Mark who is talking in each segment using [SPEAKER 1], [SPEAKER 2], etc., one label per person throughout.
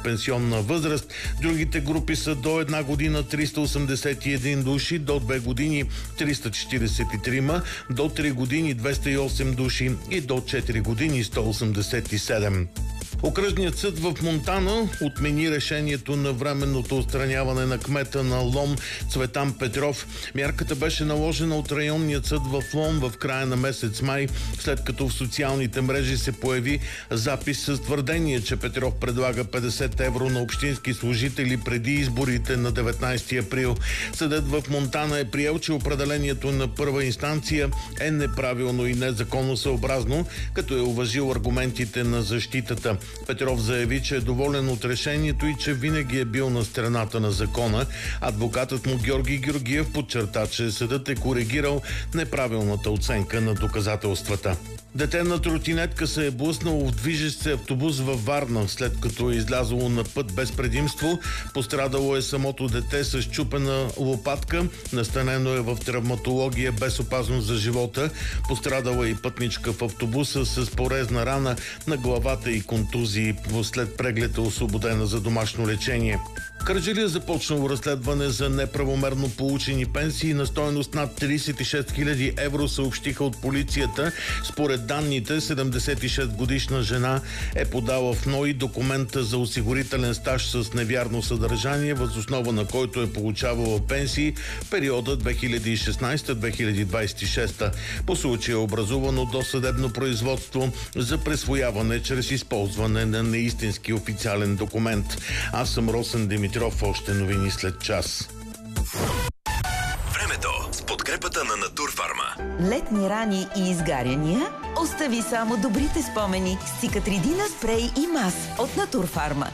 [SPEAKER 1] пенсионна възраст. Другите групи са до 1 година 381 души, до 2 години 343, до 3 години 208 души и до 4 години 187. Окръжният съд в Монтана отмени решението на временното отстраняване на кмета на Лом Цветан Петров. Мярката беше наложена от районният съд в Лом в края на месец май, след като в социалните мрежи се появи запис с твърдение, че Петров предлага 50 евро на общински служители преди изборите на 19 април. Съдът в Монтана е приел, че определението на първа инстанция е неправилно и незаконосъобразно, като е уважил аргументите на защитата. Петров заяви, че е доволен от решението и че винаги е бил на страната на закона. Адвокатът му Георги Георгиев подчерта, че съдът е коригирал неправилната оценка на доказателствата. Дете на тротинетка се е блъснало в движещ се автобус във Варна, след като е излязло на път без предимство. Пострадало е самото дете с счупена лопатка. Настанено е в травматология без опасност за живота. Пострадала е и пътничка в автобуса с порезна рана на главата и контузии. След преглед е освободена за домашно лечение. Кърджали е започнало разследване за неправомерно получени пенсии на стойност над 36 000 евро, съобщиха от полицията. Според данните, 76-годишна жена е подала в НОИ документа за осигурителен стаж с невярно съдържание, въз основа на който е получавала пенсии в периода 2016-2026. По случая е образувано досъдебно производство за присвояване чрез използване на неистински официален документ. Аз съм Росен Димитров. Още новини след час.
[SPEAKER 2] Времето с подкрепата на Натурфарма.
[SPEAKER 3] Летни рани и изгаряния? Остави само добрите спомени с Цикатридина спрей и мас от Натурфарма.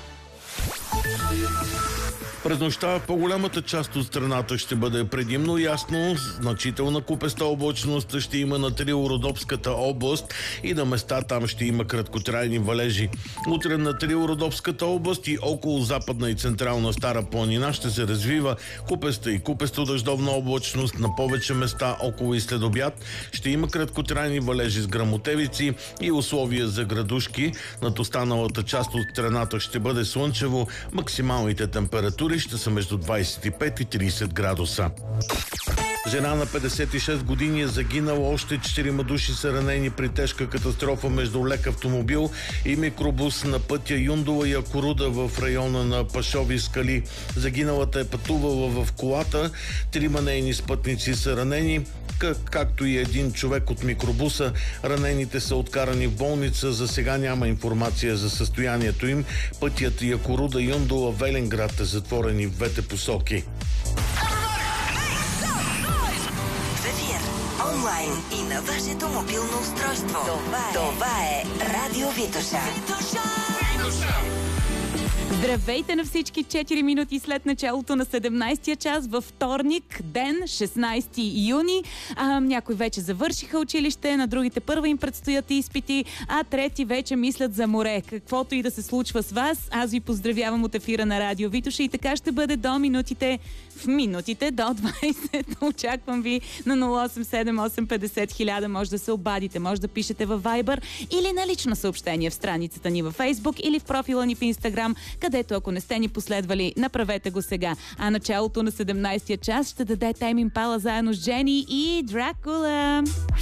[SPEAKER 1] През нощта в по-голямата част от страната ще бъде предимно ясно. Значителна купеста облачност ще има на Трило-Родопската област и на места там ще има краткотрайни валежи. Утре на Трило-Родопската област и около западна и централна Стара планина ще се развива купеста и купесто-дъждовна облачност. На повече места около и след обяд ще има краткотрайни валежи с гръмотевици и условия за градушки. Над останалата част от страната ще бъде слънчево. Максималните температури ще са между 25 и 30 градуса. Жена на 56 години е загинала, още 4 души са ранени при тежка катастрофа между лек автомобил и микробус на пътя Юндола и Якоруда в района на Пашови скали. Загиналата е пътувала в колата, 3 нейни спътници са ранени, както и един човек от микробуса. Ранените са откарани в болница. За сега няма информация за състоянието им. Пътят Якоруда Юндола Велинград е затворен и в двете посоки.
[SPEAKER 3] Онлайн и на вашето мобилно устройство. Това е Радио Витоша.
[SPEAKER 4] Здравейте на всички! 4 минути след началото на 17-я час във вторник, ден 16 юни. Някои вече завършиха училище, на другите първа им предстоят изпити, а трети вече мислят за море. Каквото и да се случва с вас, аз ви поздравявам от ефира на Радио Витоша и така ще бъде до минутите до 20. Очаквам ви на 087850 може да се обадите, може да пишете във Viber или на лично съобщение в страницата ни във Facebook или в профила ни в Instagram, където ако не сте ни последвали, направете го сега. А началото на 17-я час ще даде Тейм Импала заедно с Джени и Дракула.